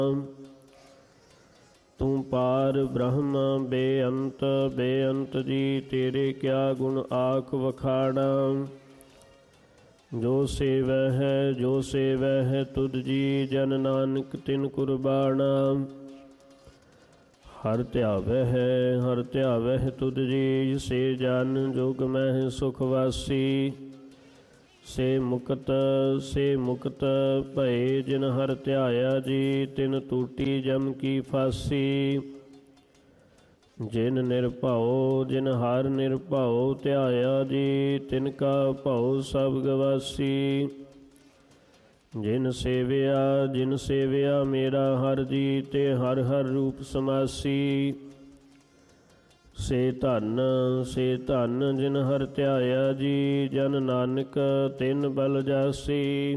ਤੂੰ ਪਾਰ ਬ੍ਰਹਮ ਬੇਅੰਤ ਬੇਅੰਤ ਜੀ, ਤੇਰੇ ਕਿਆ ਗੁਣ ਆਖ ਵਖਾਣਾ। ਜੋ ਸੇਵੈ ਹੈ ਜੋ ਸੇਵੈ ਹੈ ਤੁਧ ਜੀ, ਜਨ ਨਾਨਕ ਤਿਨ ਕੁਰਬਾਣਾ। ਹਰ ਧਿਆਵੈ ਹੈ ਹਰ ਧਿਆਵੈ ਹੈ ਤੁਧ ਜੀ, ਸੇ ਜਨ ਜੁਗ ਮਹਿ ਸੁਖ ਵਾਸੀ। ਸੇ ਮੁਕਤ ਭਏ ਜਿਨ ਹਰ ਧਿਆਇਆ ਜੀ, ਤਿਨ ਟੂਟੀ ਜਮ ਕੀ ਫਾਸੀ। ਜਿਨ ਨਿਰਭਉ ਜਿਨ ਹਰ ਨਿਰਭਉ ਧਿਆਇਆ ਜੀ, ਤਿਨ ਕਾ ਭਉ ਸਭ ਗਵਾਸੀ। ਜਿਨ ਸੇਵਿਆ ਮੇਰਾ ਹਰ ਜੀ, ਤੇ ਹਰ ਹਰ ਰੂਪ ਸਮਾਸੀ। ਸੇ ਧਨ ਜਿਨ ਹਰ ਧਿਆਇਆ ਜੀ, ਜਨ ਨਾਨਕ ਤਿਨ ਬਲ ਜਾਸੀ।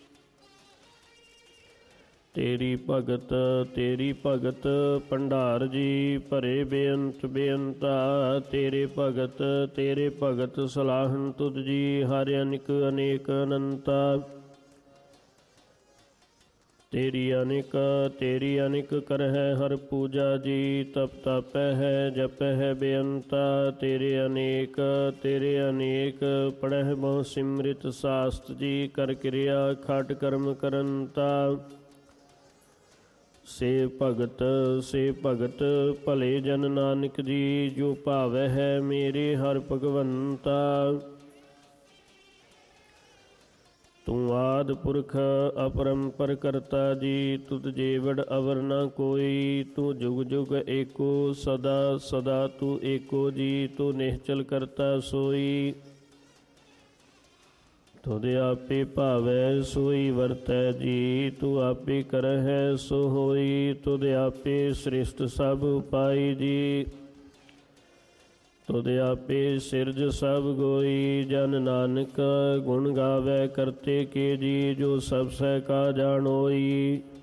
ਤੇਰੀ ਭਗਤ ਭੰਡਾਰ ਜੀ, ਭਰੇ ਬੇਅੰਤ ਬੇਅੰਤਾ। ਤੇਰੇ ਭਗਤ ਸਲਾਹਨ ਤੁਧ ਜੀ, ਹਰ ਅਨਿਕ ਅਨੇਕ ਅਨੰਤਾ। ਤੇਰੀ ਅਨਿਕ ਕਰਹਿ ਹਰ ਪੂਜਾ ਜੀ, ਤਪ ਤਪੈ ਹੈ ਜਪੈ ਹੈ ਬੇਅੰਤਾ। ਤੇਰੇ ਅਨੇਕ ਪੜਹਿ ਬਹੁ ਸਿਮਰਿਤ ਸਾਸਤ ਜੀ, ਕਰ ਕਿਰਿਆ ਖਟ ਕਰਮ ਕਰੰਤਾ। ਸੇ ਭਗਤ ਭਲੇ ਜਨ ਨਾਨਕ ਜੀ, ਜੋ ਭਾਵੈ ਹੈ ਮੇਰੇ ਹਰ ਭਗਵੰਤਾ। ਤੂੰ ਆਦਿ ਪੁਰਖ ਅਪਰੰਪਰ ਕਰਤਾ ਜੀ, ਤੁਧ ਜੇਵੜ ਅਵਰ ਨਾ ਕੋਈ। ਤੂੰ ਜੁਗ ਜੁਗ ਏਕੋ ਸਦਾ ਸਦਾ ਤੂੰ ਏਕੋ ਜੀ, ਤੂੰ ਨਿਹਚਲ ਕਰਤਾ ਸੋਈ। ਤੁਧ ਆਪੇ ਭਾਵੈ ਸੋਈ ਵਰਤੈ ਜੀ, ਤੂੰ ਆਪੇ ਕਰਹਿ ਸੋ ਹੋਈ। ਤੁਧ ਆਪੇ ਸ੍ਰਿਸ਼ਟ ਸਭ ਉਪਾਈ ਜੀ, ਤੁਧ ਆਪੇ ਸਿਰਜ ਸਭ ਗੋਈ। ਜਨ ਨਾਨਕ ਗੁਣ ਗਾਵੈ ਕਰਤੇ ਕੇ ਜੀ, ਜੋ ਸਭ ਸਹਿ ਕਾ ਜਾਣੋਈ।